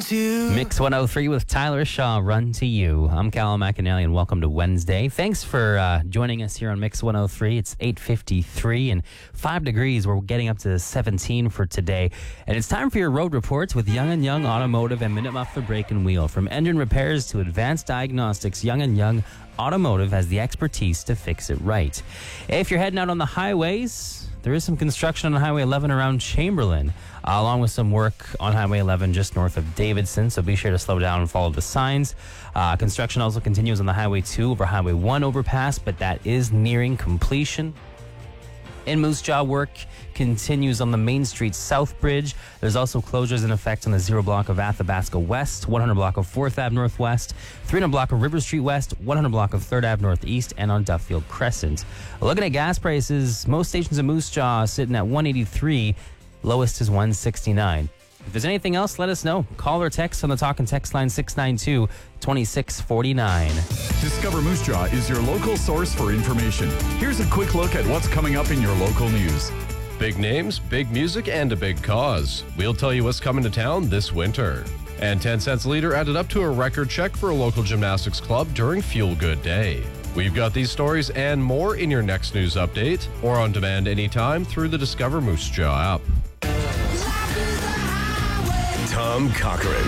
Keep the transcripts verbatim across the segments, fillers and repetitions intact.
to. Mix one oh three with Tyler Shaw, Run to You. I'm Callum McAnally, and welcome to Wednesday. Thanks for uh, joining us here on Mix one oh three. It's eight fifty-three and five degrees. We're getting up to seventeen for today. And it's time for your road reports with Young and Young Automotive and Minute Muffler Brake and Wheel. From engine repairs to advanced diagnostics, Young and Young Automotive has the expertise to fix it right. If you're heading out on the highways, there is some construction on Highway eleven around Chamberlain, uh, along with some work on Highway eleven just north of Davidson, so be sure to slow down and follow the signs. Uh, construction also continues on the Highway two over Highway one overpass, but that is nearing completion. In Moose Jaw, work continues on the Main Street South Bridge. There's also closures in effect on the zero block of Athabasca West, one hundred block of fourth Avenue Northwest, three hundred block of River Street West, one hundred block of third Avenue Northeast, and on Duffield Crescent. Looking at gas prices, most stations in Moose Jaw sitting at one eighty-three, lowest is one sixty-nine. If there's anything else, let us know. Call or text on the talk and text line six nine two, two six four nine. Discover Moose Jaw is your local source for information. Here's a quick look at what's coming up in your local news. Big names, big music, and a big cause. We'll tell you what's coming to town this winter. And ten cents a liter added up to a record check for a local gymnastics club during Fuel Good Day. We've got these stories and more in your next news update or on demand anytime through the Discover Moose Jaw app. Tom Cochran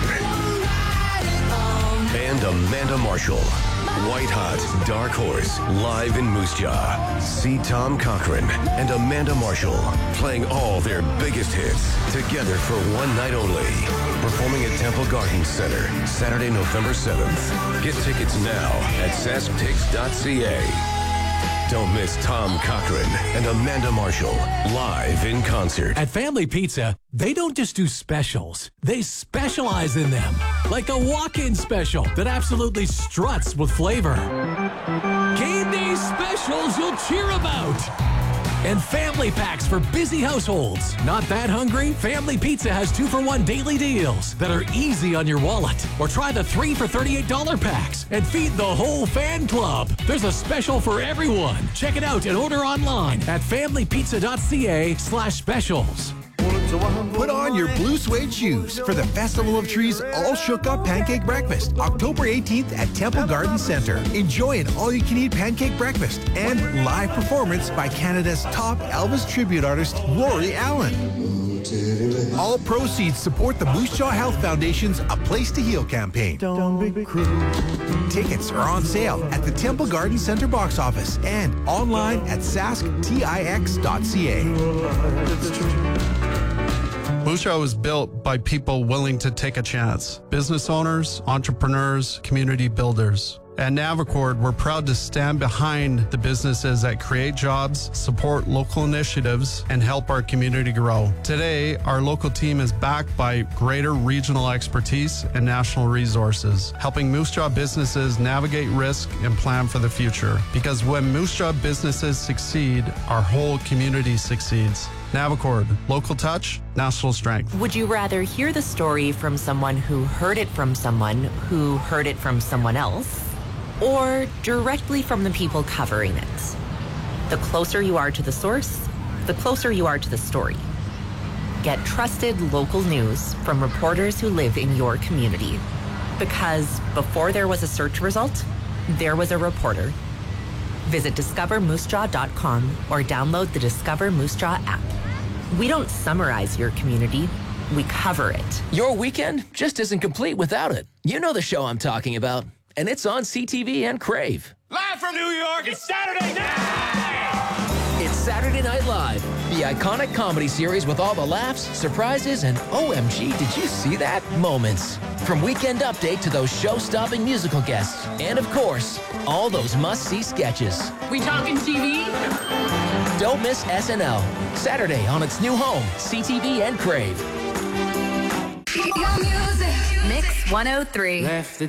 and Amanda Marshall. White Hot Dark Horse live in Moose Jaw. See Tom Cochran and Amanda Marshall playing all their biggest hits together for one night only. Performing at Temple Gardens Center Saturday, November seventh. Get tickets now at sask tigs dot c a. Don't miss Tom Cochran and Amanda Marshall live in concert. At Family Pizza, they don't just do specials. They specialize in them. Like a walk-in special that absolutely struts with flavor. Game day specials you'll cheer about. And family packs for busy households. Not that hungry? Family Pizza has two for one daily deals that are easy on your wallet. Or try the three for thirty-eight dollar packs and feed the whole fan club. There's a special for everyone. Check it out and order online at family pizza dot c a slash specials. Put on your blue suede shoes for the Festival of Trees All Shook Up Pancake Breakfast, October eighteenth at Temple Garden Center. Enjoy an all-you-can-eat pancake breakfast and live performance by Canada's top Elvis tribute artist, Rory Allen. All proceeds support the Moose Jaw Health Foundation's A Place to Heal campaign. Don't be cruel. Tickets are on sale at the Temple Garden Center box office and online at sask tix dot c a. Moose Jaw was built by people willing to take a chance. Business owners, entrepreneurs, community builders. At Navicord, we're proud to stand behind the businesses that create jobs, support local initiatives, and help our community grow. Today, our local team is backed by greater regional expertise and national resources, helping Moose Jaw businesses navigate risk and plan for the future. Because when Moose Jaw businesses succeed, our whole community succeeds. Navicord, local touch, national strength. Would you rather hear the story from someone who heard it from someone who heard it from someone else, or directly from the people covering it? The closer you are to the source, the closer you are to the story. Get trusted local news from reporters who live in your community. Because before there was a search result, there was a reporter. Visit discover moose jaw dot com or download the Discover Moose Jaw app. We don't summarize your community, we cover it. Your weekend just isn't complete without it. You know the show I'm talking about, and it's on C T V and Crave. Live from New York, it's Saturday night! It's Saturday Night Live, the iconic comedy series with all the laughs, surprises, and O M G, did you see that? Moments. From Weekend Update to those show-stopping musical guests. And of course, all those must-see sketches. We talking T V? Don't miss S N L. Saturday on its new home, C T V and Crave. Mix one oh three. Left the